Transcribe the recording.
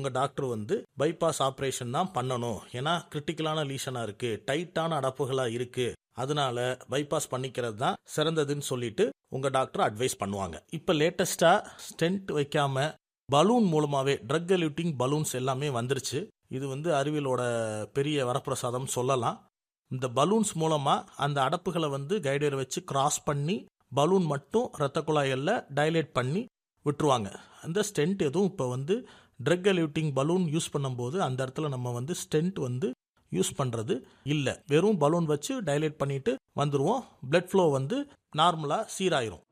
உங்கள் டாக்டர் வந்து bypass operation தான் பண்ணணும், ஏன்னா கிரிட்டிக்கலான லீஷனாக இருக்குது, டைட்டான அடப்புகளாக இருக்குது, அதனால பைபாஸ் பண்ணிக்கிறது தான் சிறந்ததுன்னு சொல்லிட்டு உங்கள் டாக்டர் அட்வைஸ் பண்ணுவாங்க. இப்போ லேட்டஸ்ட்டாக ஸ்டென்ட் வைக்காம பலூன் மூலமாகவே ட்ரக் எல்யூட்டிங் பலூன்ஸ் எல்லாமே வந்துருச்சு. இது வந்து அறிவியலோட பெரிய வரப்பிரசாதம் சொல்லலாம். இந்த பலூன்ஸ் மூலமாக அந்த அடப்புகளை வந்து கைடர் வச்சு கிராஸ் பண்ணி பலூன் மட்டும் இரத்த குழாய்களில் டைலேட் பண்ணி விட்டுருவாங்க. அந்த ஸ்டென்ட் எதுவும் இப்போ வந்து ட்ரக் எல்யூட்டிங் பலூன் யூஸ் பண்ணும்போது அந்த இடத்துல நம்ம வந்து ஸ்டென்ட் வந்து யூஸ் பண்ணுறது இல்லை. வெறும் பலூன் வச்சு டைலேட் பண்ணிட்டு வந்துடுவோம். பிளட் ஃப்ளோ வந்து நார்மலாக சீராயிரும்.